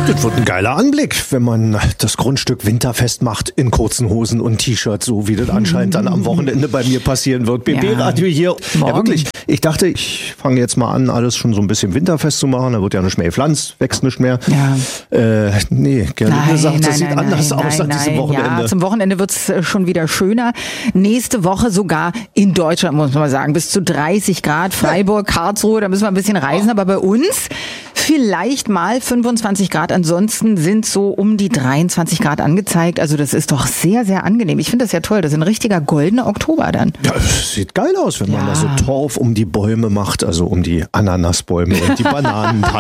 Das wird ein geiler Anblick, wenn man das Grundstück winterfest macht in kurzen Hosen und T-Shirt, so wie das anscheinend dann am Wochenende bei mir passieren wird. BB-Radio hier. Morgen. Ja, wirklich. Ich dachte, ich fange jetzt mal an, alles schon so ein bisschen winterfest zu machen. Da wird ja nicht mehr gepflanzt, wächst nicht mehr. Ja. Nee, Gerlinde sagt, das sieht anders aus nach diesem Wochenende. Ja, zum Wochenende wird's schon wieder schöner. Nächste Woche sogar in Deutschland, muss man sagen, bis zu 30 Grad. Freiburg, Karlsruhe, da müssen wir ein bisschen reisen. Aber bei uns vielleicht mal 25 Grad. Ansonsten sind so um die 23 Grad angezeigt. Also das ist doch sehr, sehr angenehm. Ich finde das ja toll. Das ist ein richtiger goldener Oktober dann. Ja, sieht geil aus, wenn man da so Torf um die Bäume macht, also um die Ananasbäume und die Bananen.